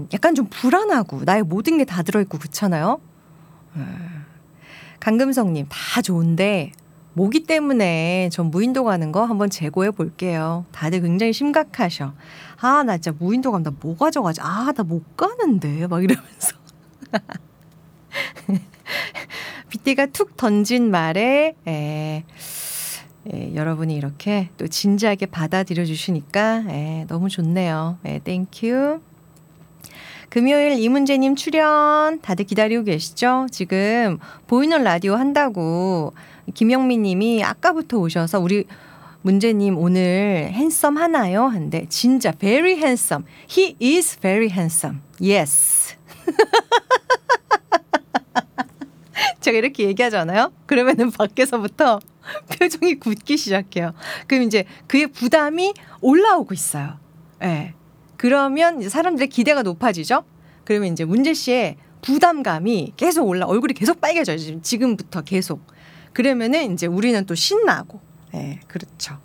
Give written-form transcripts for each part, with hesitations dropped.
약간 좀 불안하고 나의 모든 게 다 들어있고 그렇잖아요. 강금성님 다 좋은데 모기 때문에 전 무인도 가는 거 한번 재고해 볼게요. 다들 굉장히 심각하셔. 아, 나 진짜 무인도 가면 나 뭐 가져가지? 아, 나 못 가는데 막 이러면서. 빗대가 툭 던진 말에 여러분이 이렇게 또 진지하게 받아들여 주시니까 너무 좋네요. 땡큐. 금요일 이문재님 출연 다들 기다리고 계시죠? 지금 보이는 라디오 한다고 김영민 님이 아까부터 오셔서 우리 문재님 오늘 핸섬 하나요? 한데 진짜 very handsome. He is very handsome. Yes. 제가 이렇게 얘기하잖아요. 그러면은 밖에서부터 표정이 굳기 시작해요. 그럼 이제 그의 부담이 올라오고 있어요. 네. 그러면 이제 사람들의 기대가 높아지죠. 그러면 이제 문재 씨의 부담감이 계속 얼굴이 계속 빨개져요. 지금부터 계속. 그러면은 이제 우리는 또 신나고. 네, 그렇죠.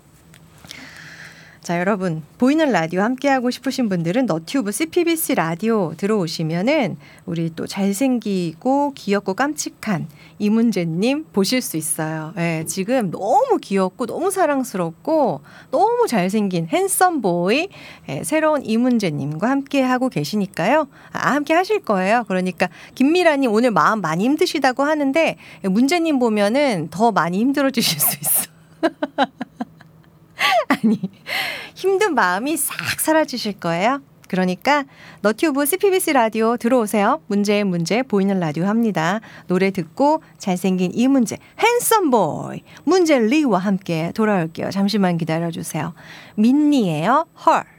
자, 여러분 보이는 라디오 함께하고 싶으신 분들은 너튜브 CPBC 라디오 들어오시면은 우리 또 잘생기고 귀엽고 깜찍한 이문재님 보실 수 있어요. 네, 지금 너무 귀엽고 너무 사랑스럽고 너무 잘생긴 핸섬 보이 새로운 이문재님과 함께하고 계시니까요. 함께 하실 거예요. 그러니까 김미라님 오늘 마음 많이 힘드시다고 하는데 문재님 보면은 더 많이 힘들어 주실 수 있어. 아니 힘든 마음이 싹 사라지실 거예요. 그러니까 너튜브 CPBC 라디오 들어오세요. 문제의 문제 보이는 라디오 합니다. 노래 듣고 잘생긴 이문재 핸섬 보이 문재 리와 함께 돌아올게요. 잠시만 기다려주세요. 민니예요. 헐.